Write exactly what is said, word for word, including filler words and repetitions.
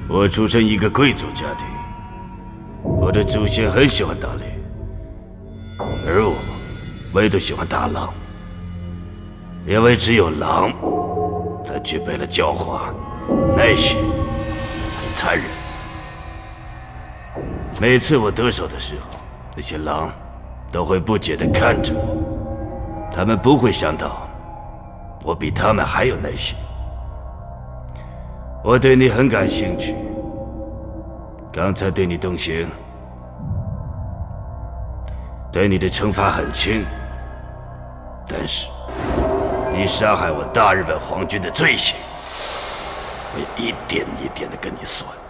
我出身一个贵族家庭，我的祖先很喜欢打猎，而我唯独喜欢打狼，因为只有狼，才具备了狡猾、耐心和残忍。每次我得手的时候，那些狼都会不解地看着我，他们不会想到我比他们还有耐心。我对你很感兴趣，刚才对你动刑，对你的惩罚很轻，但是你杀害我大日本皇军的罪行，我要一点一点地跟你算。